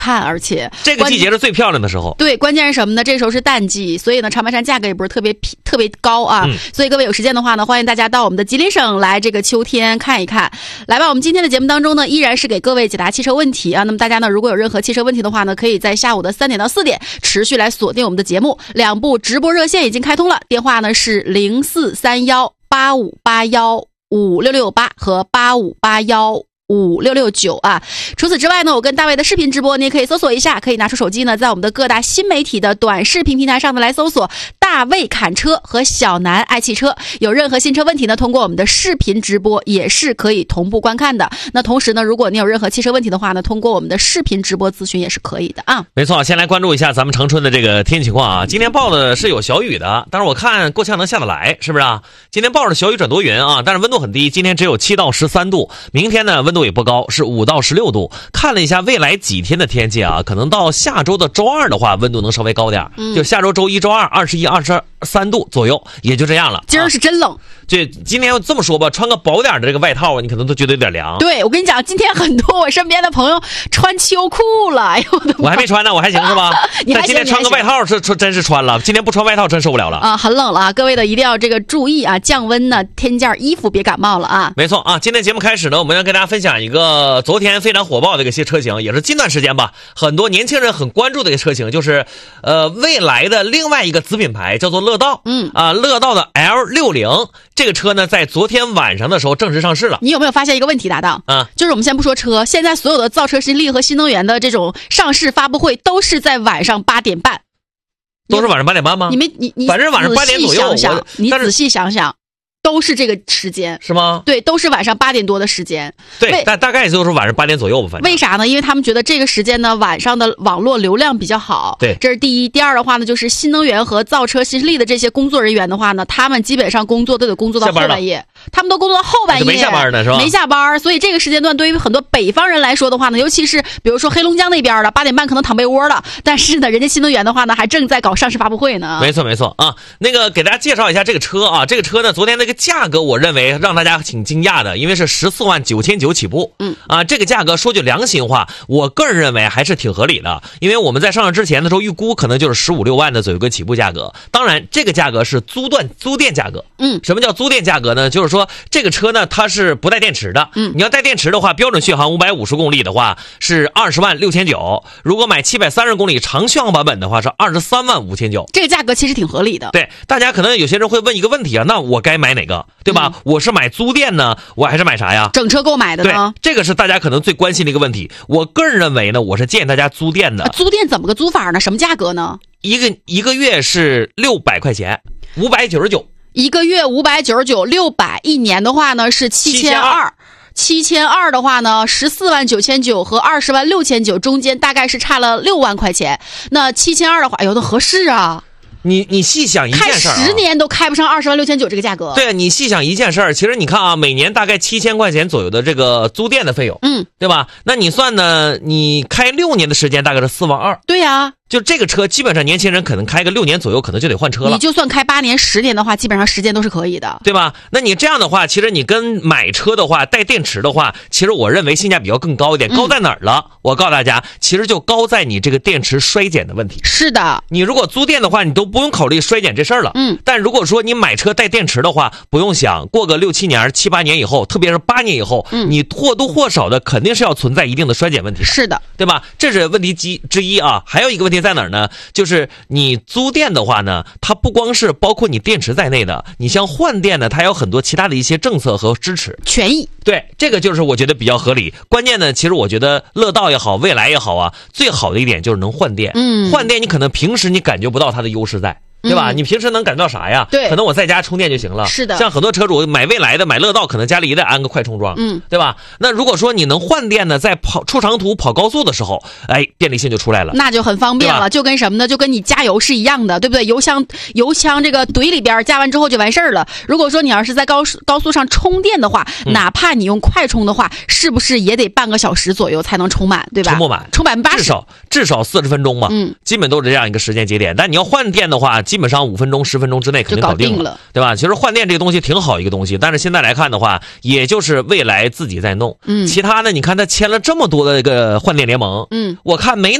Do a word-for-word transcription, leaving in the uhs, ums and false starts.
看，而且这个季节是最漂亮的时候。 对，关键是什么呢？这时候是淡季，所以呢，长白山价格也不是特别特别高啊。嗯、所以各位有时间的话呢，欢迎大家到我们的吉林省来这个秋天看一看。来吧，我们今天的节目当中呢，依然是给各位解答汽车问题啊。那么大家呢，如果有任何汽车问题的话呢，可以在下午的三点到四点持续来锁定我们的节目。两部直播热线已经开通了，电话呢是零四三幺八五八幺五六六八和八五八幺五六六九啊。除此之外呢，我跟大卫的视频直播你也可以搜索一下，可以拿出手机呢，在我们的各大新媒体的短视频平台上呢来搜索大卫侃车和小南爱汽车。有任何新车问题呢，通过我们的视频直播也是可以同步观看的。那同时呢，如果你有任何汽车问题的话呢，通过我们的视频直播咨询也是可以的啊。 没错，先来关注一下咱们长春的这个天气情况啊。今天报的是有小雨的，但是我看过腔能下得来，是不是啊？今天报的小雨转多云啊，但是温度很低，今天只有七到十三度，明天呢温度也不高，是五到十六度。看了一下未来几天的天气啊，可能到下周的周二的话，温度能稍微高点，嗯、就下周周一、周二二十一、二十三度左右，也就这样了。 今儿是真冷。 就今天这么说吧，穿个薄点的这个外套，你可能都觉得有点凉。 对，我跟你讲，今天很多我身边的朋友穿秋裤了，哎呦我的妈！ 我还没穿呢，我还行是吧？ 你还今天穿个外套是真是穿了，今天不穿外套真受不了了啊！很冷了啊，各位的一定要这个注意啊，降温呢，添件衣服，别感冒了啊。 没错啊，今天节目开始呢，我们要跟大家分享一个昨天非常火爆的一个些车型，也是近段时间吧，很多年轻人很关注的一个车型，就是呃蔚来的另外一个子品牌叫做乐道，嗯啊，乐道的 L 六十 这个车呢，在昨天晚上的时候正式上市了。 你有没有发现一个问题，搭档？啊，就是我们先不说车，现在所有的造车新势力和新能源的这种上市发布会都是在晚上八点半， 都是晚上八点半吗？ 你没你你， 反正晚上八点左右， 想你仔细想想。都是这个时间是吗？ 对，都是晚上八点多的时间。 对，大大概就是晚上八点左右吧。反正为啥呢？因为他们觉得这个时间呢，晚上的网络流量比较好。 对， 这是第一。第二的话呢，就是新能源和造车新势力的这些工作人员的话呢，他们基本上工作都得工作到后半夜，他们都工作到后半夜， 没下班呢是吧？ 没下班，所以这个时间段对于很多北方人来说的话呢，尤其是比如说黑龙江那边的，八点半可能躺被窝了，但是呢，人家新能源的话呢，还正在搞上市发布会呢。 没错没错啊，那个给大家介绍一下这个车啊，这个车呢，昨天那个价格我认为。让大家挺惊讶的，因为是十四万九千九起步，嗯啊，这个价格说句良心话，我个人认为还是挺合理的，因为我们在上市之前的时候预估可能就是十五六万的左右个起步价格，当然这个价格是租断租电价格，嗯，什么叫租电价格呢？就是说这个车呢它是不带电池的，嗯，你要带电池的话，标准续航五百五十公里的话是二十万六千九，如果买七百三十公里长续航版本的话是二十三万五千九， 这个价格其实挺合理的。 对，大家可能有些人会问一个问题啊，那我该买哪个，对吧？嗯，我是买租电呢，我还是买啥呀？ 整车购买的呢？ 对，这个是大家可能最关心的一个问题。我个人认为呢，我是建议大家租电的。 啊、租电怎么个租法呢？什么价格呢？ 一个一个月是六百块钱，五百九十九。 一个月五百九十九，六百，一年的话呢是七千二。七千二的话呢，十四万九千九和二十万六千九中间大概是差了六万块钱。那七千二的话，哎呦，那合适啊。 你你细想一件事儿、啊， 开十年都开不上二十万六千九这个价格。 对，你细想一件事儿，其实你看啊，每年大概七千块钱左右的这个租电的费用，嗯，对吧？那你算呢？你开六年的时间大概是四万二。 对呀、啊。 就这个车，基本上年轻人可能开个六年左右，可能就得换车了。 你就算开八年、十年的话，基本上时间都是可以的， 对吧？那你这样的话，其实你跟买车的话，带电池的话，其实我认为性价比要更高一点。高在哪儿了？嗯、我告诉大家，其实就高在你这个电池衰减的问题。 是的， 你如果租电的话，你都不用考虑衰减这事儿了。嗯，但如果说你买车带电池的话，不用想，过个六七年、七八年以后，特别是八年以后，嗯，你或多或少的肯定是要存在一定的衰减问题。 是的， 对吧？这是问题之之一啊。还有一个问题在哪儿呢？就就是你租电的话呢，它不光是包括你电池在内的，你像换电呢，它有很多其他的一些政策和支持权益。 对，这个就是我觉得比较合理。关键呢，其实我觉得乐道也好，蔚来也好啊，最好的一点就是能换电。嗯，换电你可能平时你感觉不到它的优势在。对吧、嗯、你平时能感到啥呀？ 对， 可能我在家充电就行了。 是的， 像很多车主买蔚来的买乐道，可能家里也得安个快充桩，嗯，对吧？那如果说你能换电呢，在跑出长途跑高速的时候，哎，便利性就出来了， 那就很方便了，就跟什么呢？就跟你加油是一样的，对不对？油箱油枪这个怼里边加完之后就完事儿了。如果说你要是在高速高速上充电的话、嗯、哪怕你用快充的话，是不是也得半个小时左右才能充满，对吧？ 充不满， 充百分之八十， 至少至少四十分钟嘛，嗯，基本都是这样一个时间节点。但你要换电的话， 基本上五分钟、十分钟之内肯定搞定了， 定了对吧？其实换电这个东西挺好一个东西，但是现在来看的话，也就是未来自己在弄。嗯，其他的你看他签了这么多的这个换电联盟，嗯，我看没